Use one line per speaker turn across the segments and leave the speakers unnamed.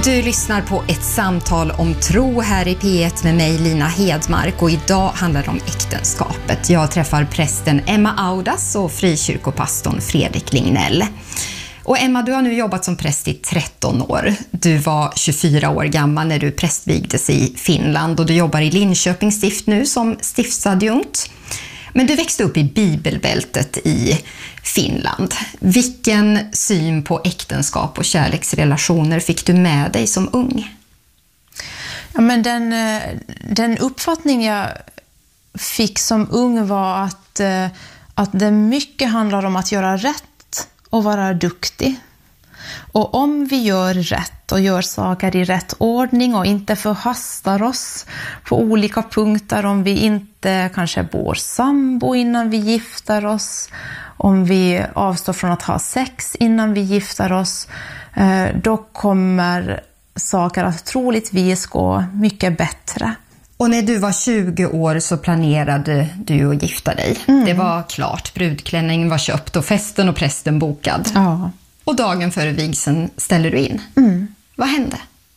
Du lyssnar på ett samtal om tro här i P1 med mig, Lina Hedmark, och idag handlar det om äktenskapet. Jag träffar prästen Emma Audas och frikyrkopastorn Fredrik Lignell. Och Emma, du har nu jobbat som präst i 13 år. Du var 24 år gammal när du prästvigdes i Finland och du jobbar i Linköpings stift nu som stiftsadjunkt. Men du växte upp i bibelbältet i Finland. Vilken syn på äktenskap och kärleksrelationer fick du med dig som ung?
Ja, men den uppfattning jag fick som ung var att det mycket handlar om att göra rätt och vara duktig. Och om vi gör rätt och gör saker i rätt ordning och inte förhastar oss på olika punkter, om vi inte kanske bor sambo innan vi gifter oss, om vi avstår från att ha sex innan vi gifter oss, då kommer saker att troligtvis gå mycket bättre.
Och när du var 20 år så planerade du att gifta dig. Det var klart, brudklänningen var köpt och festen och prästen bokad.
Ja.
Och dagen före vigseln ställer du in. Vad hände?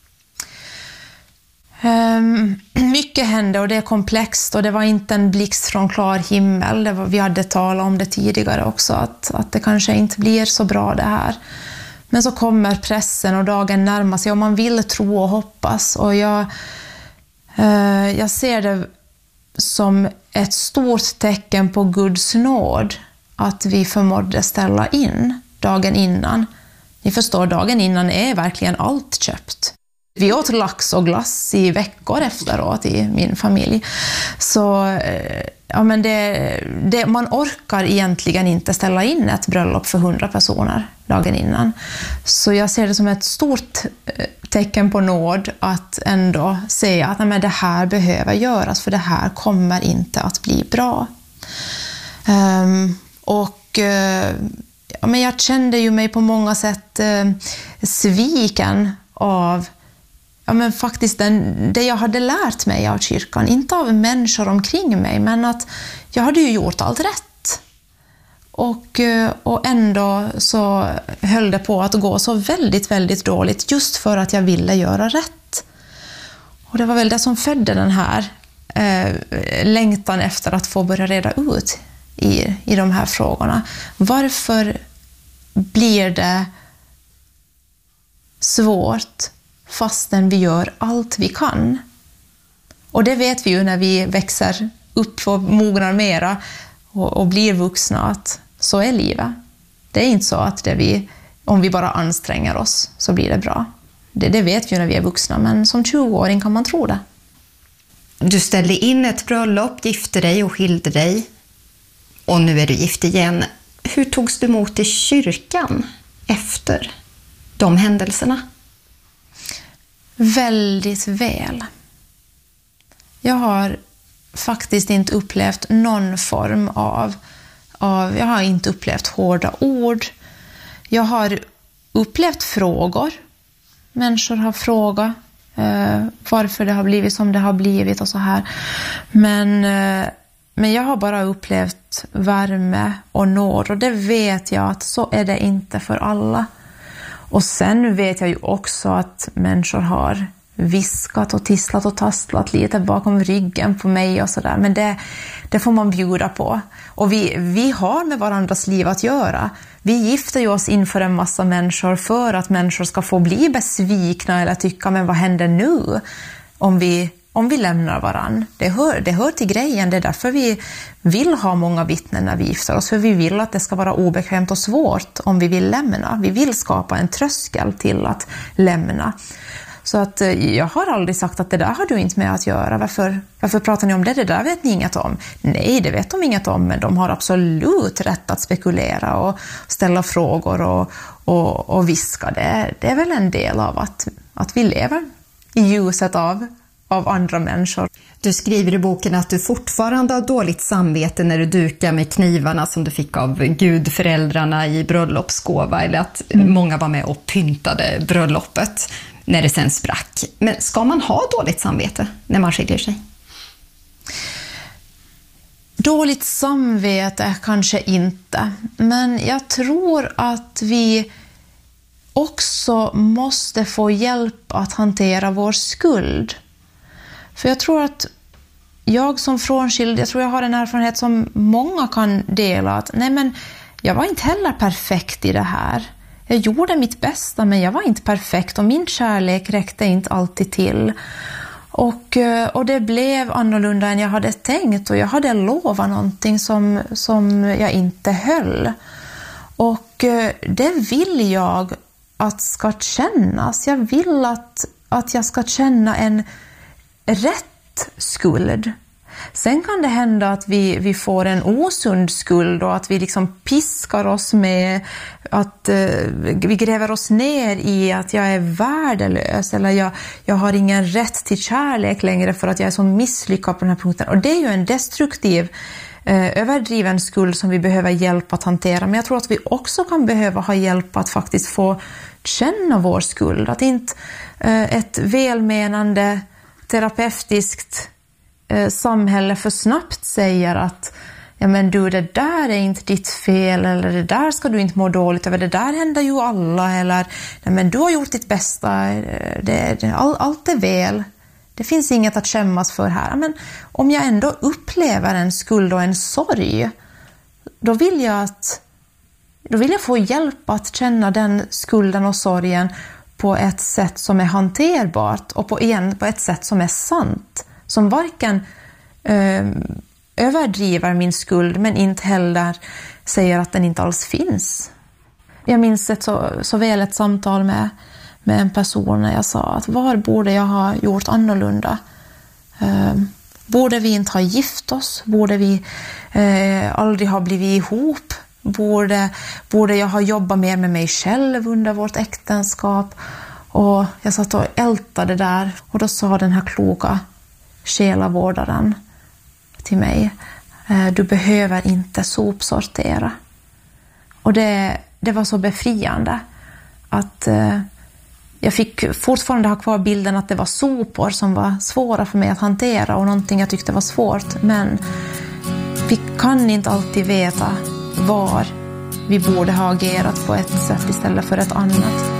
Mycket hände och det är komplext och det var inte en blixt från klar himmel. Vi hade talat om det tidigare också, att det kanske inte blir så bra det här. Men så kommer pressen och dagen närmar sig och man vill tro och hoppas. Och jag ser det som ett stort tecken på Guds nåd att vi förmådde ställa in dagen innan. Ni förstår, dagen innan är verkligen allt köpt. Vi åt lax och glass i veckor efteråt i min familj. Så ja, men man orkar egentligen inte ställa in ett bröllop för 100 personer dagen innan. Så jag ser det som ett stort tecken på nåd att ändå säga att nej, men det här behöver göras, för det här kommer inte att bli bra. Men jag kände ju mig på många sätt sviken av faktiskt det jag hade lärt mig av kyrkan. Inte av människor omkring mig, men att jag hade ju gjort allt rätt. Och ändå så höll det på att gå så väldigt, väldigt dåligt just för att jag ville göra rätt. Och det var väl det som födde den här längtan efter att få börja reda ut i de här frågorna. Varför blir det svårt fastän vi gör allt vi kan? Och det vet vi ju när vi växer upp och mognar mera och blir vuxna, att så är livet. Det är inte så att om vi bara anstränger oss så blir det bra. Det vet vi ju när vi är vuxna, men som 20-åring kan man tro det.
Du ställde in ett bröllop, gifte dig och skilde dig. Och nu är du gift igen. Hur togs du emot i kyrkan efter de händelserna?
Väldigt väl. Jag har faktiskt inte upplevt någon form av jag har inte upplevt hårda ord. Jag har upplevt frågor. Människor har frågat varför det har blivit som det har blivit och så här. Men jag har bara upplevt värme och nåd, och det vet jag att så är det inte för alla. Och sen vet jag ju också att människor har viskat och tisslat och tasslat lite bakom ryggen på mig och sådär. Men det får man bjuda på. Och vi har med varandras liv att göra. Vi gifter ju oss inför en massa människor för att människor ska få bli besvikna eller tycka, men vad händer nu om vi lämnar varann? Det hör till grejen. Det är därför vi vill ha många vittnen när vi gifter oss. För vi vill att det ska vara obekvämt och svårt om vi vill lämna. Vi vill skapa en tröskel till att lämna. Så att jag har aldrig sagt att det där har du inte med att göra. Varför pratar ni om det? Det där vet ni inget om. Nej, det vet de inget om, men de har absolut rätt att spekulera och ställa frågor och viska. Det är väl en del av att vi lever i ljuset av andra människor.
Du skriver i boken att du fortfarande har dåligt samvete när du dukar med knivarna som du fick av gudföräldrarna i bröllopsgåva, eller att många var med och pyntade bröllopet när det sen sprack. Men ska man ha dåligt samvete när man skiljer sig?
Dåligt samvete kanske inte, men jag tror att vi också måste få hjälp att hantera vår skuld. För jag tror att jag som frånskild, jag tror jag har en erfarenhet som många kan dela. Att nej, men jag var inte heller perfekt i det här. Jag gjorde mitt bästa, men jag var inte perfekt och min kärlek räckte inte alltid till. Och det blev annorlunda än jag hade tänkt, och jag hade lovat någonting som jag inte höll. Och det vill jag att ska kännas. Jag vill att jag ska känna en rätt skuld. Sen kan det hända att vi får en osund skuld och att vi liksom piskar oss med att vi gräver oss ner i att jag är värdelös eller jag har ingen rätt till kärlek längre för att jag är så misslyckad på den här punkten. Och det är ju en destruktiv, överdriven skuld som vi behöver hjälp att hantera. Men jag tror att vi också kan behöva ha hjälp att faktiskt få känna vår skuld. Att inte ett välmenande terapeutiskt samhälle för snabbt säger att ja, men du, det där är inte ditt fel, eller det där ska du inte må dåligt över, det där händer ju alla, eller ja, men du har gjort ditt bästa, allt är väl, det finns inget att skämmas för här. Men om jag ändå upplever en skuld och en sorg, då vill jag få hjälp att känna den skulden och sorgen på ett sätt som är hanterbart och på ett sätt som är sant. Som varken överdriver min skuld men inte heller säger att den inte alls finns. Jag minns så väl ett samtal med en person när jag sa att var borde jag ha gjort annorlunda? Borde vi inte ha gift oss? Borde vi aldrig ha blivit ihop? Borde jag ha jobbat mer med mig själv under vårt äktenskap? Och jag satt och ältade där, och då sa den här kloka själavårdaren till mig: du behöver inte sopsortera. Och det var så befriande att jag fick fortfarande ha kvar bilden att det var sopor som var svåra för mig att hantera och någonting jag tyckte var svårt. Men vi kan inte alltid veta var vi borde ha agerat på ett sätt istället för ett annat.